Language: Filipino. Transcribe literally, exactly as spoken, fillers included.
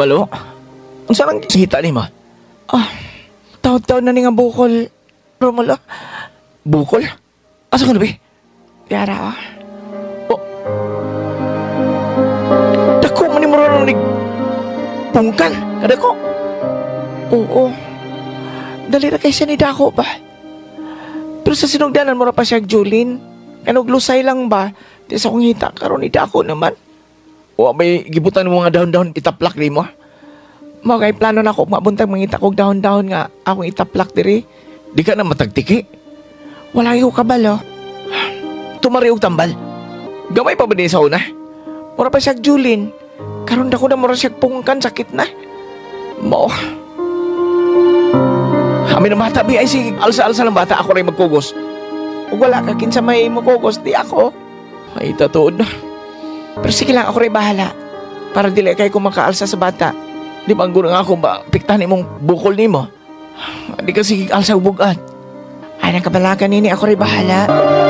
Malo? Ang sarang kita ni mo? Ah, taon-taon na ni nga bukol, Romulo. Bukol? Asa ka na, be? Yara, ah. Dako man ni mo rin nig... Pungkan, kada ko. Oo. Dali na kay siya ni Dako ba? Pero sa sinugdanan mo ra pa siya, Julin. Kanog lusay lang ba? Di sa kong hita, karon ni Dako naman. O may gibutan mo mga dahon-dahon itaplak ni mo? Mao kay plano na ko mabuntag mangita kog dahon-dahon nga akong itaplak diri. Di ka na matagtiki. Wala yung kabalo. Tumari og tambal. Gamay pa ba din sa una? Mura pa siya, Julin. Karon dako na mura siya pungkan, sakit na. Mo. Amin na bata, bi ay sige, alsa-alsa lang bata, ako rin magkugos. Ug wala ka kinsa may mukogos, di ako. Ay, tatuod na. Pero sige lang, ako rin bahala. Para dili kay ko makaalsa sa bata. Di ba ang guna nga ako ba, piktahan mong bukol ni mo? Di ka sige alsa ubugat. Ay, nang kabalakan nini, ako rin bahala.